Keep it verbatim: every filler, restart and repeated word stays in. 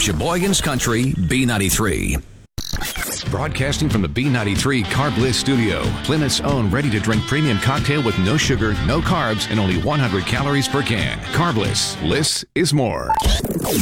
Sheboygan's Country, B ninety-three. Broadcasting from the B ninety-three Carb Bliss studio, Plymouth's own ready-to-drink premium cocktail with no sugar, no carbs, and only one hundred calories per can. Carb Bliss. Bliss is more.